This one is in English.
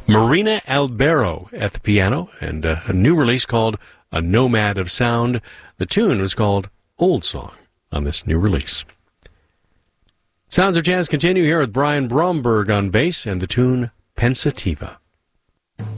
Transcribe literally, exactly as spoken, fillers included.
Marina Albero at the piano, and uh, a new release called A Nomad of Sound. The tune was called Old Song on this new release. Sounds of Jazz continue here with Brian Bromberg on bass and the tune Pensativa.